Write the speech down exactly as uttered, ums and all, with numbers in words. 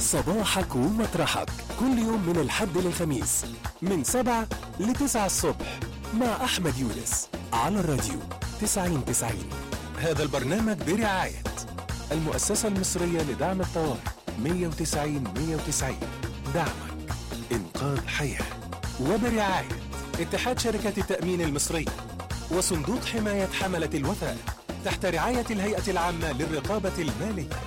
صباحك ومطرحك كل يوم من الحد للخميس من سبعة لتسعة الصبح مع أحمد يونس على الراديو تسعين تسعين. هذا البرنامج برعاية المؤسسة المصرية لدعم الطوارئ مية وتسعين مية وتسعين، دعمك إنقاذ حياة، وبرعاية اتحاد شركات التأمين المصري وصندوق حماية حملة الوثائق تحت رعاية الهيئة العامة للرقابة المالية.